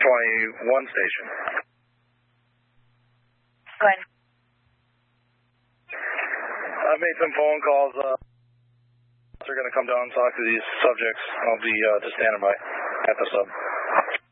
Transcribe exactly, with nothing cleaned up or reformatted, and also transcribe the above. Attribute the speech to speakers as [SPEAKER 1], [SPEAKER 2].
[SPEAKER 1] twenty-one station.
[SPEAKER 2] Go ahead.
[SPEAKER 1] I've made some phone calls. Uh, they're going to come down and talk to these subjects. I'll be uh, just standing by at the sub.